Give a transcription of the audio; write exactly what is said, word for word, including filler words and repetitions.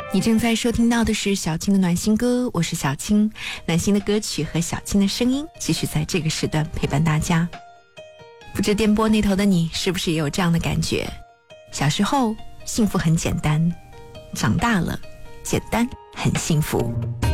你正在收听到的是小青的暖心歌，我是小青。暖心的歌曲和小青的声音继续在这个时段陪伴大家。不知电波那头的你是不是也有这样的感觉？小时候幸福很简单，长大了简单很幸福。